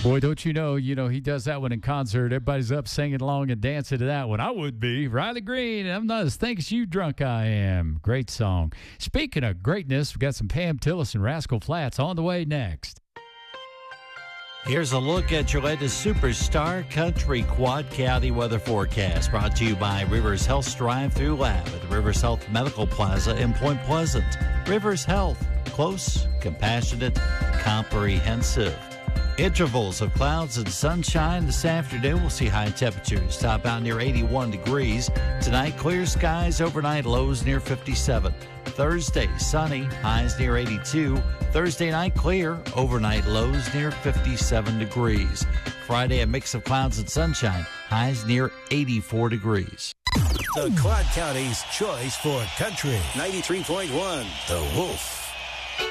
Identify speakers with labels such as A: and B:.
A: Boy, don't you know, he does that one in concert. Everybody's up singing along and dancing to that one. I would be. Riley Green, I'm not as think as you drunk I am. Great song. Speaking of greatness, we've got some Pam Tillis and Rascal Flatts on the way next.
B: Here's a look at your latest Superstar Country Quad County weather forecast, brought to you by Rivers Health Drive-Thru Lab at the Rivers Health Medical Plaza in Point Pleasant. Rivers Health, close, compassionate, comprehensive. Intervals of clouds and sunshine this afternoon. We'll see high temperatures top out near 81 degrees. Tonight, clear skies, overnight lows near 57. Thursday, sunny, highs near 82. Thursday night, clear, overnight lows near 57 degrees. Friday, a mix of clouds and sunshine, highs near 84 degrees.
C: The Quad County's choice for country. 93.1, The Wolf.